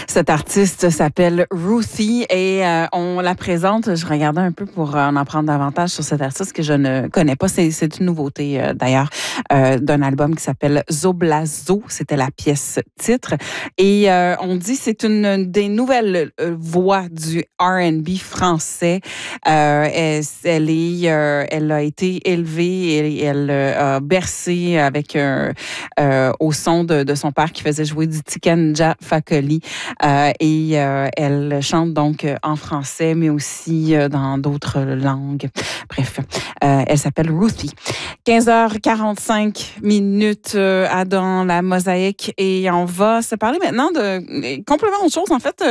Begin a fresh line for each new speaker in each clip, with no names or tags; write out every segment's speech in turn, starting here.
Cette artiste s'appelle Ruthie et on la présente. Je regardais un peu pour en apprendre davantage sur cette artiste que je ne connais pas. C'est une nouveauté d'ailleurs d'un album qui s'appelle Zoblazo. C'était la pièce titre. Et on dit que c'est une des nouvelles voix du R&B français. Elle a été élevée et elle a bercé avec au son de son père qui faisait jouer du Tiken Jah Fakoly. Elle chante donc en français, mais aussi dans d'autres langues. Bref, elle s'appelle Ruthie. 15h45 dans la mosaïque et on va se parler maintenant de complètement autre chose. En fait,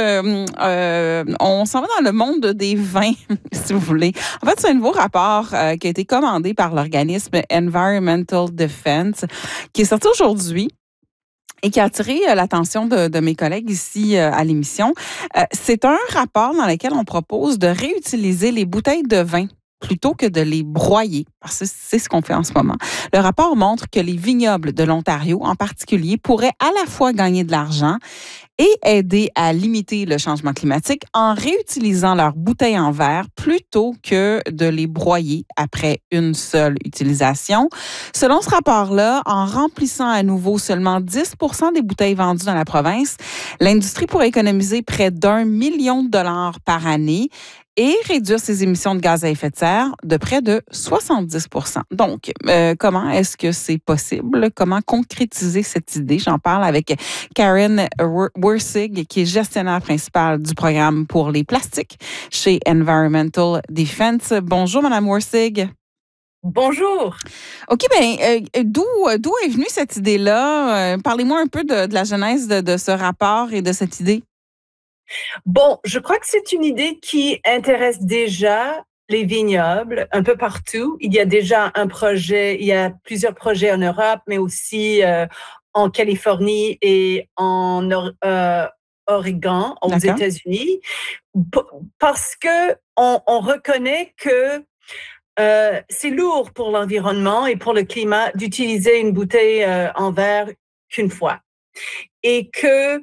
on s'en va dans le monde des vins, si vous voulez. En fait, c'est un nouveau rapport qui a été commandé par l'organisme Environmental Defense qui est sorti aujourd'hui et qui a attiré l'attention de mes collègues ici à l'émission. C'est un rapport dans lequel on propose de réutiliser les bouteilles de vin plutôt que de les broyer, parce que c'est ce qu'on fait en ce moment. Le rapport montre que les vignobles de l'Ontario, en particulier, pourraient à la fois gagner de l'argent et aider à limiter le changement climatique en réutilisant leurs bouteilles en verre plutôt que de les broyer après une seule utilisation. Selon ce rapport-là, en remplissant à nouveau seulement 10 % des bouteilles vendues dans la province, l'industrie pourrait économiser près d'1 million de dollars par année et réduire ses émissions de gaz à effet de serre de près de 70 %. Donc, comment est-ce que c'est possible? Comment concrétiser cette idée? J'en parle avec Karen Wersig, qui est gestionnaire principale du programme pour les plastiques chez Environmental Defense. Bonjour, Madame Wersig.
Bonjour.
OK, d'où est venue cette idée-là? Parlez-moi un peu de la genèse de ce rapport et de cette idée.
Bon, je crois que c'est une idée qui intéresse déjà les vignobles un peu partout. Il y a déjà il y a plusieurs projets en Europe, mais aussi en Californie et en Oregon, aux
D'accord.
États-Unis, parce que on reconnaît que c'est lourd pour l'environnement et pour le climat d'utiliser une bouteille en verre qu'une fois. Et que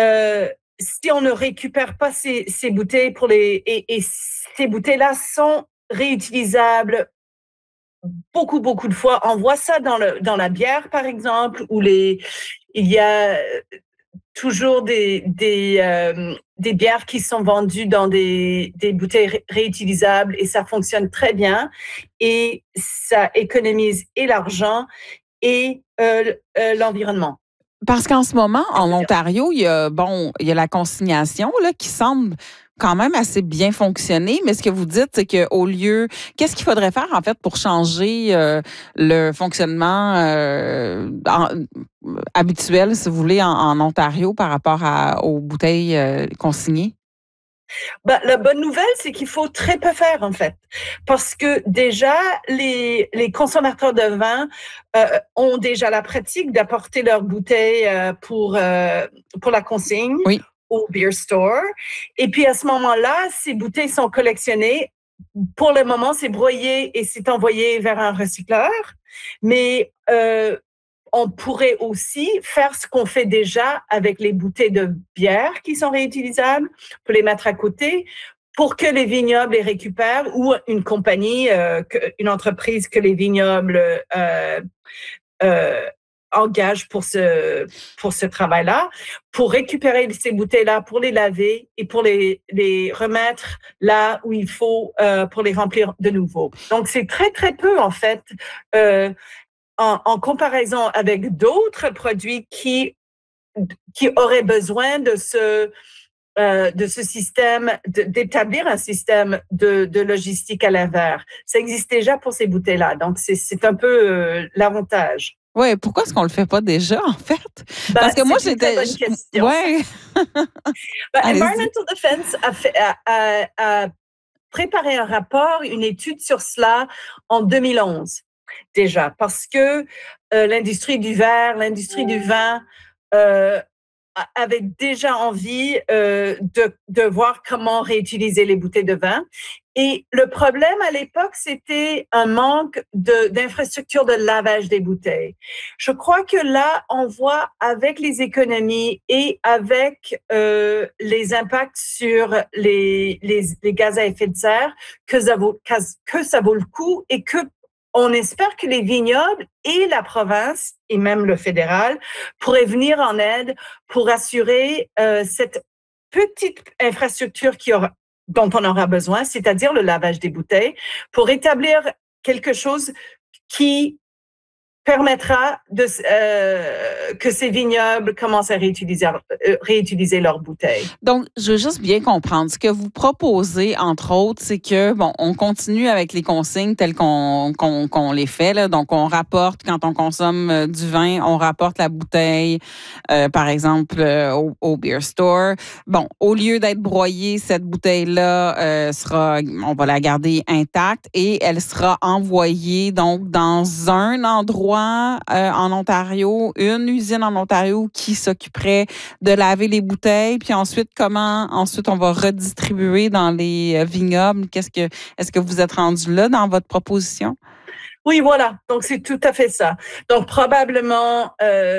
si on ne récupère pas ces bouteilles et ces bouteilles-là sont réutilisables beaucoup de fois. On voit ça dans la bière, par exemple, où il y a toujours des bières qui sont vendues dans des bouteilles réutilisables et ça fonctionne très bien et ça économise et l'argent et l'environnement.
Parce qu'en ce moment, en Ontario, il y a la consignation là, qui semble quand même assez bien fonctionner. Mais ce que vous dites, c'est qu'est-ce qu'il faudrait faire en fait pour changer le fonctionnement habituel, si vous voulez, en Ontario par rapport aux bouteilles consignées?
La bonne nouvelle, c'est qu'il faut très peu faire, en fait. Parce que déjà, les consommateurs de vin ont déjà la pratique d'apporter leurs bouteilles pour la consigne
Oui.
au beer store. Et puis, à ce moment-là, ces bouteilles sont collectionnées. Pour le moment, c'est broyé et c'est envoyé vers un recycleur. Mais on pourrait aussi faire ce qu'on fait déjà avec les bouteilles de bière qui sont réutilisables, pour les mettre à côté, pour que les vignobles les récupèrent ou une compagnie, une entreprise que les vignobles engagent pour ce travail-là, pour récupérer ces bouteilles-là, pour les laver et pour les remettre là où il faut pour les remplir de nouveau. Donc, c'est très, très peu, en fait, en comparaison avec d'autres produits qui auraient besoin de ce système, d'établir un système de logistique à l'envers. Ça existe déjà pour ces bouteilles-là. Donc, c'est un peu l'avantage.
Oui, pourquoi est-ce qu'on le fait pas déjà, en fait? Parce que moi,
c'est une très bonne question.
Ouais.
Environmental Defense a préparé un rapport, une étude sur cela en 2011. Déjà, parce que l'industrie du verre, l'industrie du vin avaient déjà envie de voir comment réutiliser les bouteilles de vin. Et le problème à l'époque, c'était un manque d'infrastructures de lavage des bouteilles. Je crois que là, on voit avec les économies et avec les impacts sur les gaz à effet de serre que ça vaut le coup et que on espère que les vignobles et la province et même le fédéral pourraient venir en aide pour assurer cette petite infrastructure dont on aura besoin, c'est-à-dire le lavage des bouteilles, pour établir quelque chose qui permettra que ces vignobles commencent à réutiliser leurs bouteilles.
Donc, je veux juste bien comprendre. Ce que vous proposez, entre autres, c'est que, bon, on continue avec les consignes telles qu'on les fait, là. Donc, on rapporte, quand on consomme du vin, on rapporte la bouteille, par exemple, au beer store. Bon, au lieu d'être broyée, cette bouteille-là on va la garder intacte et elle sera envoyée, donc, dans un endroit en Ontario, une usine en Ontario qui s'occuperait de laver les bouteilles, puis ensuite on va redistribuer dans les vignobles. Est-ce que vous êtes rendu là dans votre proposition?
Oui, voilà. Donc, c'est tout à fait ça. Donc, probablement,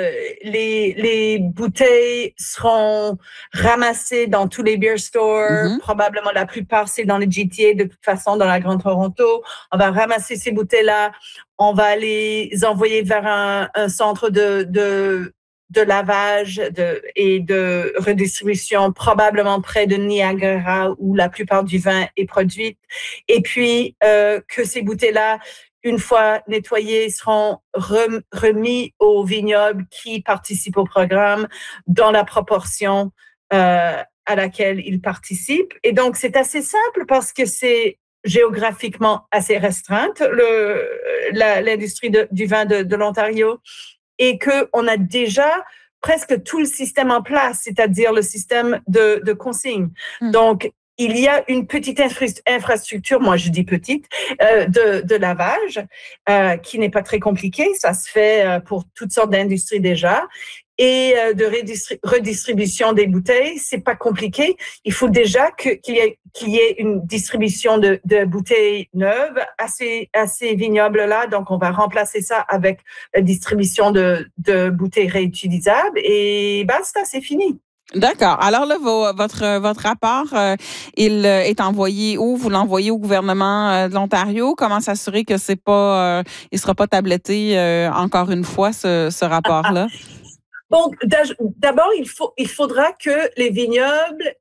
les bouteilles seront ramassées dans tous les beer stores. Probablement, la plupart, c'est dans le GTA, de toute façon, dans la Grande Toronto. On va ramasser ces bouteilles-là. On va les envoyer vers un centre de lavage et de redistribution, probablement près de Niagara, où la plupart du vin est produit. Et puis, que ces bouteilles-là, une fois nettoyés, seront remis aux vignobles qui participent au programme dans la proportion à laquelle ils participent. Et donc, c'est assez simple parce que c'est géographiquement assez restreinte, l'industrie du vin de l'Ontario, et qu'on a déjà presque tout le système en place, c'est-à-dire le système de consigne. Donc, il y a une petite infrastructure, moi je dis petite, de lavage qui n'est pas très compliquée. Ça se fait pour toutes sortes d'industries déjà. Et de redistribution des bouteilles, c'est pas compliqué. Il faut déjà qu'il y ait une distribution de bouteilles neuves à ces vignobles-là. Donc, on va remplacer ça avec la distribution de bouteilles réutilisables. Et basta, c'est fini.
D'accord. Alors là, votre rapport, il est envoyé où? Vous l'envoyez au gouvernement de l'Ontario? Comment s'assurer que il sera pas tabletté encore une fois ce rapport-là?
Donc, d'abord, il faudra que les vignobles